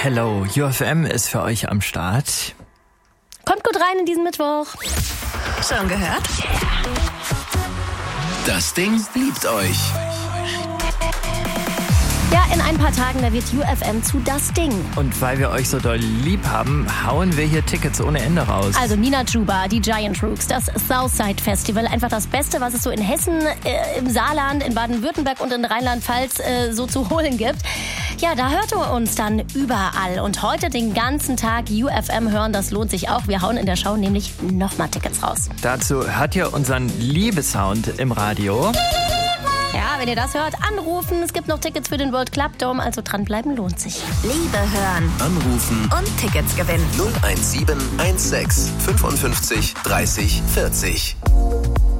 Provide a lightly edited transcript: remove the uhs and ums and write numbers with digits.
Hello, UFM ist für euch am Start. Kommt gut rein in diesen Mittwoch. Schon gehört? Das Ding liebt euch. Ja, in ein paar Tagen, da wird UFM zu Das Ding. Und weil wir euch so doll lieb haben, hauen wir hier Tickets ohne Ende raus. Also Nina Chuba, die Giant Rooks, das Southside Festival, einfach das Beste, was es so in Hessen, im Saarland, in Baden-Württemberg und in Rheinland-Pfalz so zu holen gibt. Ja, da hört ihr uns dann überall. Und heute den ganzen Tag UFM hören, das lohnt sich auch. Wir hauen in der Show nämlich nochmal Tickets raus. Dazu hört ihr unseren Liebesound im Radio. Ja, wenn ihr das hört, anrufen. Es gibt noch Tickets für den World Club Dome, also dranbleiben lohnt sich. Liebe hören Anrufen und Tickets gewinnen. 01716 55 30 40.